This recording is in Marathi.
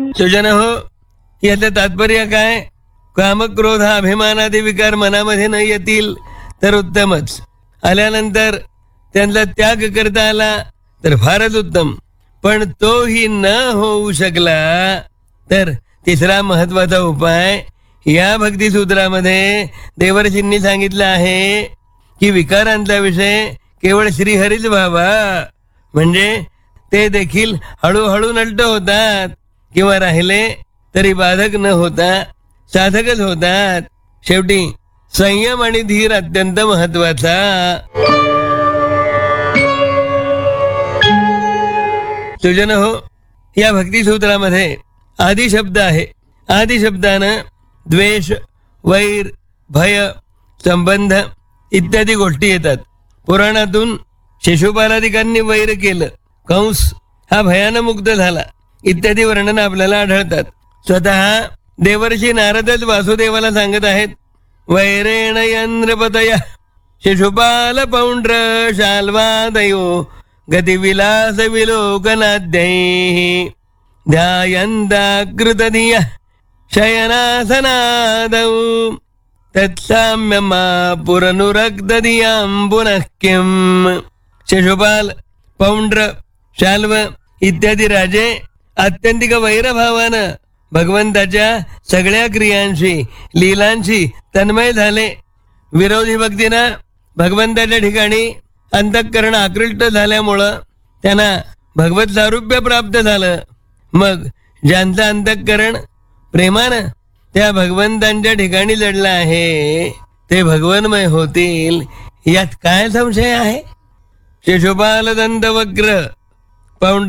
सुजन हो, याचं तात्पर्य काय? काम क्रोध हा अभिमानादी विकार मनामध्ये न येतील तर उत्तमच, आल्यानंतर त्यांचा त्याग करता आला तर फारच उत्तम. पण तोही न होऊ शकला तर तिसरा महत्वाचा उपाय या भक्तिसूत्रामध्ये देवर्षींनी सांगितलं आहे की विकारांचा विषय केवळ श्रीहरीच व्हावा, म्हणजे ते देखील हळूहळू नष्ट होतात किंवा राहिले तरी बाधक न होता साधकच होतात. शेवटी संयम आणि धीर अत्यंत महत्वाचा. सुजन हो, या भक्तिसूत्रामध्ये आदि शब्द आहे. आदि शब्दानं द्वेष, वैर, भय, संबंध इत्यादी गोष्टी येतात. पुराणातून शिशुपालादिकांनी वैर केलं, कंस हा भयानं मुक्त झाला इत्यादी वर्णन आपल्याला आढळतात. स्वतः देवर्षी नारदच वासुदेवाला सांगत आहेत, वैरेण यंद्रपतय शिशुपाल पौंड्र शाल्वादयो गतिविलास विलोकनाद्यै ध्यायन्ताकृतधिय शयनासनादौ तत्साम्यमा पुरनुरक्तधियां पुनः किम्. शिशुपाल, पौंड्र, शाल्व इत्यादी राजे आत्यंतिक वैरभावानं भगवंताच्या सगळ्या क्रियांशी लीलांशी तन्मय झाले. विरोधी भक्तीनं भगवंताच्या ठिकाणी अंतःकरण आकृष्ट झाल्यामुळं त्यांना भगवत सारूप्य प्राप्त झालं. मग ज्यांचं अंतःकरण प्रेमानं त्या भगवंतांच्या ठिकाणी जडलं आहे ते भगवन्मय होतील, यात काय संशय आहे? शिशुपाल दंतवक्र, पौंड्र